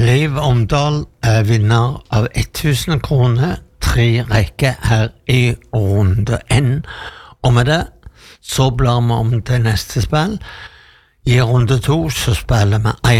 Liv Omdal vinner av 1000 kroner, 3 rekker her i runde N. Og med det så blar vi om til neste spill. I runde 2 så spiller vi